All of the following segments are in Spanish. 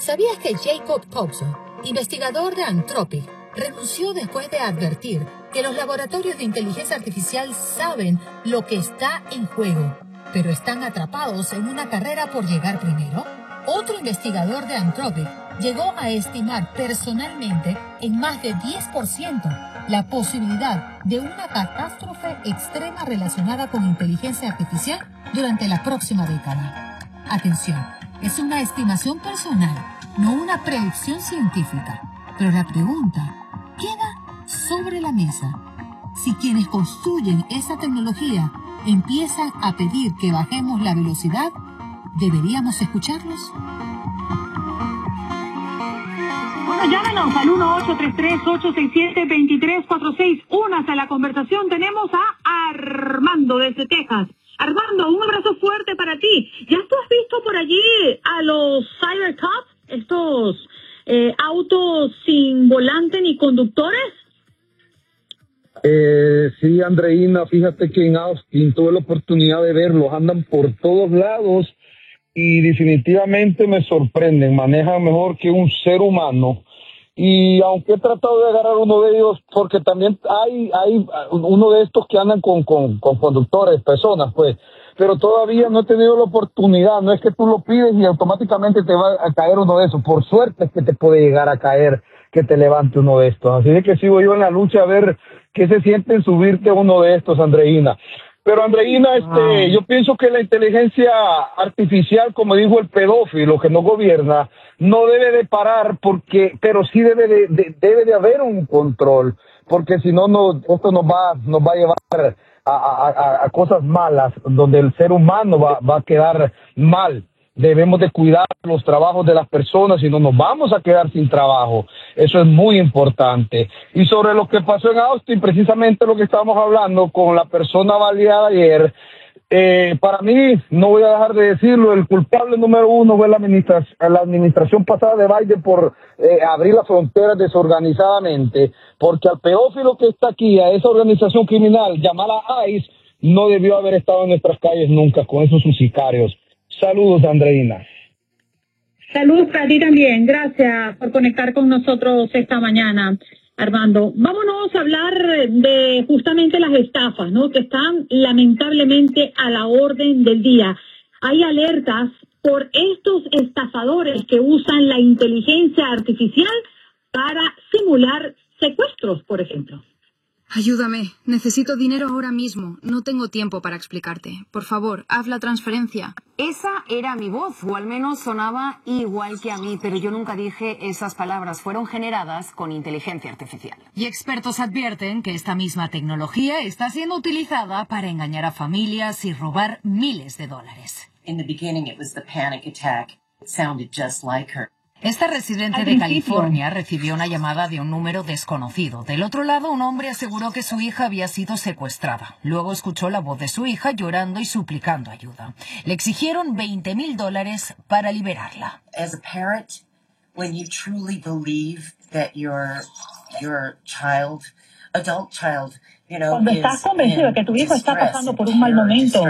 ¿Sabías que Jacob Pozo, investigador de Anthropic, renunció después de advertir que los laboratorios de inteligencia artificial saben lo que está en juego, pero están atrapados en una carrera por llegar primero? Otro investigador de Anthropic llegó a estimar personalmente en más de 10% la posibilidad de una catástrofe extrema relacionada con inteligencia artificial durante la próxima década. Atención, es una estimación personal, no una predicción científica. Pero la pregunta queda sobre la mesa. Si quienes construyen esa tecnología empiezan a pedir que bajemos la velocidad, ¿deberíamos escucharlos? Bueno, llámenos al 1-833-867-2346. Únase a la conversación. Tenemos a Armando desde Texas. Armando, un abrazo fuerte para ti. ¿Ya tú has visto por allí a los Cybercops? Estos autos sin volante ni conductores. Sí, Andreina, fíjate que en Austin tuve la oportunidad de verlos, andan por todos lados y definitivamente me sorprenden, manejan mejor que un ser humano. Y aunque he tratado de agarrar uno de ellos, porque también hay uno de estos que andan con conductores, personas, pues, pero todavía no he tenido la oportunidad. No es que tú lo pides y automáticamente te va a caer uno de esos. Por suerte es que te puede llegar a caer que te levante uno de estos. Así de que sigo yo en la lucha a ver qué se siente en subirte a uno de estos, Andreina. Pero Andreina, yo pienso que la inteligencia artificial, como dijo el pedófilo que no gobierna, no debe de parar, pero sí debe de haber un control, porque si no, esto nos va a llevar a cosas malas, donde el ser humano va a quedar mal. Debemos de cuidar los trabajos de las personas, si no nos vamos a quedar sin trabajo. Eso es muy importante. Y sobre lo que pasó en Austin, precisamente lo que estábamos hablando con la persona baleada ayer, para mí, no voy a dejar de decirlo, el culpable número uno fue la administración pasada de Biden por abrir las fronteras desorganizadamente, porque al pedófilo que está aquí, a esa organización criminal llamada ICE, no debió haber estado en nuestras calles nunca con esos sus sicarios. Saludos, Andreina. Saludos para ti también. Gracias por conectar con nosotros esta mañana, Armando. Vámonos a hablar de justamente las estafas, ¿no? Que están lamentablemente a la orden del día. Hay alertas por estos estafadores que usan la inteligencia artificial para simular secuestros, por ejemplo. Ayúdame, necesito dinero ahora mismo. No tengo tiempo para explicarte. Por favor, haz la transferencia. Esa era mi voz, o al menos sonaba igual que a mí, pero yo nunca dije esas palabras. Fueron generadas con inteligencia artificial. Y expertos advierten que esta misma tecnología está siendo utilizada para engañar a familias y robar miles de dólares. In the beginning it was the panic attack. It sounded just like her. Esta residente de California recibió una llamada de un número desconocido. Del otro lado, un hombre aseguró que su hija había sido secuestrada. Luego escuchó la voz de su hija llorando y suplicando ayuda. Le exigieron $20,000 para liberarla. As a parent, when you truly believe that your child, adult child, cuando estás convencido de que tu hijo está pasando por un mal momento,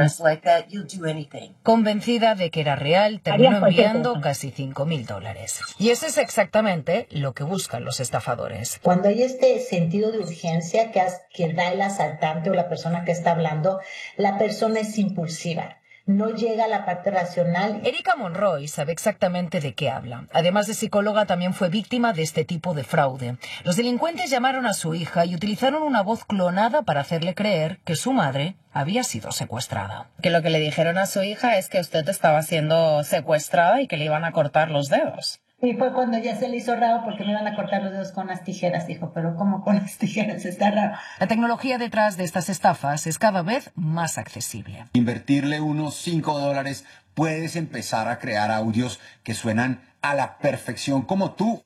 convencida de que era real, terminó enviando casi $5,000. Y eso es exactamente lo que buscan los estafadores. Cuando hay este sentido de urgencia que da el asaltante o la persona que está hablando, la persona es impulsiva. No llega a la parte racional. Erika Monroy sabe exactamente de qué habla. Además de psicóloga, también fue víctima de este tipo de fraude. Los delincuentes llamaron a su hija y utilizaron una voz clonada para hacerle creer que su madre había sido secuestrada. Que lo que le dijeron a su hija es que usted estaba siendo secuestrada y que le iban a cortar los dedos. Y fue cuando ya se le hizo raro porque me iban a cortar los dedos con las tijeras. Dijo, pero ¿cómo con las tijeras? Está raro. La tecnología detrás de estas estafas es cada vez más accesible. Invertirle unos $5, puedes empezar a crear audios que suenan a la perfección como tú.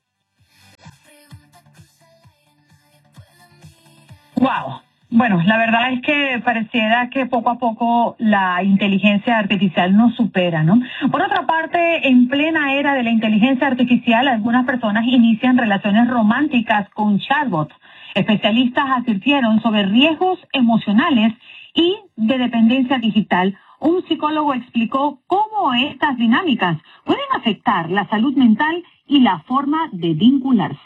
¡Wow! Bueno, la verdad es que pareciera que poco a poco la inteligencia artificial nos supera, ¿no? Por otra parte, en plena era de la inteligencia artificial, algunas personas inician relaciones románticas con chatbots. Especialistas advirtieron sobre riesgos emocionales y de dependencia digital un psicólogo explicó cómo estas dinámicas pueden afectar la salud mental y la forma de vincularse.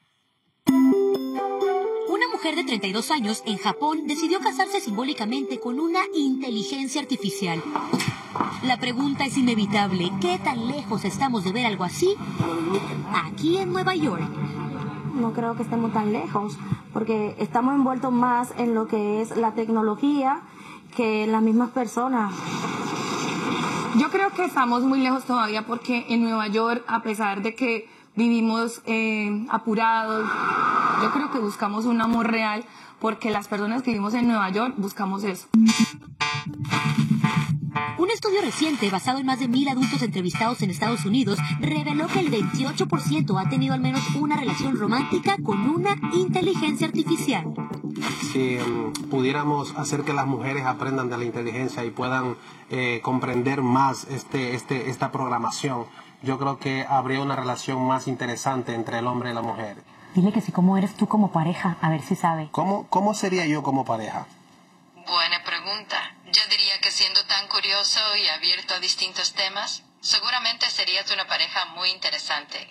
Una mujer de 32 años en Japón decidió casarse simbólicamente con una inteligencia artificial. La pregunta es inevitable: ¿qué tan lejos estamos de ver algo así aquí en Nueva York? No creo que estemos tan lejos, porque estamos envueltos más en lo que es la tecnología que en las mismas personas. Yo creo que estamos muy lejos todavía, porque en Nueva York, a pesar de que vivimos apurados, yo creo que buscamos un amor real, porque las personas que vivimos en Nueva York buscamos eso. Un estudio reciente basado en más de 1,000 adultos entrevistados en Estados Unidos reveló que el 28% ha tenido al menos una relación romántica con una inteligencia artificial. Si pudiéramos hacer que las mujeres aprendan de la inteligencia y puedan comprender más esta programación, yo creo que habría una relación más interesante entre el hombre y la mujer. Dile que sí, ¿cómo eres tú como pareja? A ver si sabe. ¿Cómo sería yo como pareja? Buena pregunta. Yo diría que siendo tan curioso y abierto a distintos temas, seguramente serías una pareja muy interesante.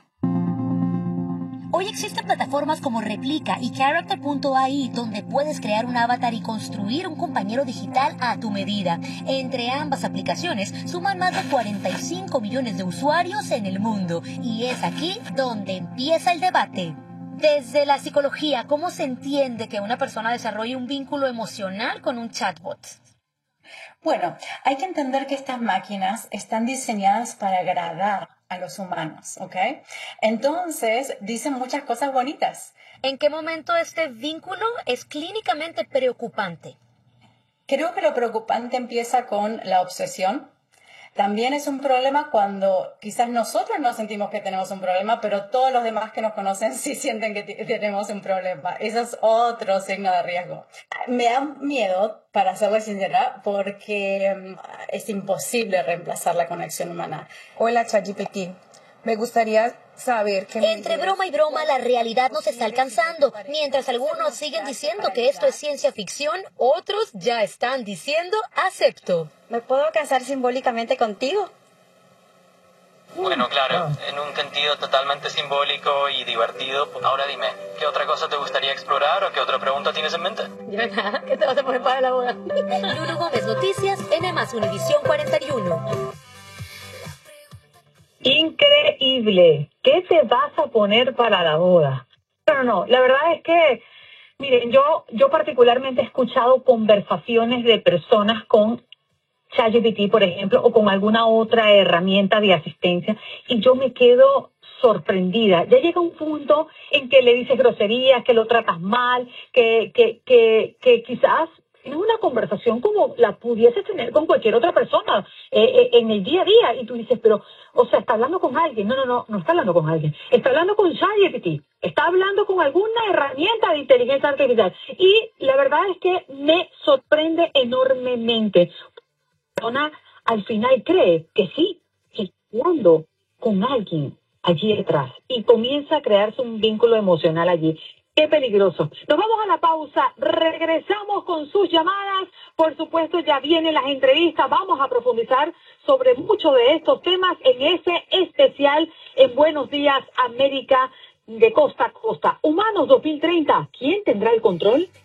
Hoy existen plataformas como Replica y Character.ai donde puedes crear un avatar y construir un compañero digital a tu medida. Entre ambas aplicaciones suman más de 45 millones de usuarios en el mundo. Y es aquí donde empieza el debate. Desde la psicología, ¿cómo se entiende que una persona desarrolle un vínculo emocional con un chatbot? Bueno, hay que entender que estas máquinas están diseñadas para agradar a los humanos, ¿ok? Entonces, dicen muchas cosas bonitas. ¿En qué momento este vínculo es clínicamente preocupante? Creo que lo preocupante empieza con la obsesión. También es un problema cuando quizás nosotros no sentimos que tenemos un problema, pero todos los demás que nos conocen sí sienten que tenemos un problema. Eso es otro signo de riesgo. Me da miedo, para serles sincera, porque es imposible reemplazar la conexión humana. Hola, ChatGPT. Me gustaría saber que... Entre broma y broma, la realidad nos está alcanzando. Mientras algunos siguen diciendo que esto es ciencia ficción, otros ya están diciendo acepto. ¿Me puedo casar simbólicamente contigo? Bueno, claro, en un sentido totalmente simbólico y divertido. Ahora dime, ¿qué otra cosa te gustaría explorar o qué otra pregunta tienes en mente? Ya nada, ¿qué te vas a poner para la boda? Lulu Gómez, Noticias, NMAS Univisión 41. Increíble. ¿Qué te vas a poner para la boda? No, la verdad es que, miren, yo particularmente he escuchado conversaciones de personas con ChatGPT, por ejemplo, o con alguna otra herramienta de asistencia, y yo me quedo sorprendida. Ya llega un punto en que le dices groserías, que lo tratas mal, que quizás tienes una conversación como la pudieses tener con cualquier otra persona en el día a día, y tú dices, pero, o sea, está hablando con alguien. No está hablando con alguien. Está hablando con ChatGPT. Está hablando con alguna herramienta de inteligencia artificial. Y la verdad es que me sorprende enormemente. La persona al final cree que sí, que está hablando con alguien allí detrás y comienza a crearse un vínculo emocional allí. ¡Qué peligroso! Nos vamos a la pausa, regresamos con sus llamadas, por supuesto ya vienen las entrevistas, vamos a profundizar sobre muchos de estos temas en ese especial en Buenos Días América de Costa a Costa. Humanos 2030, ¿quién tendrá el control?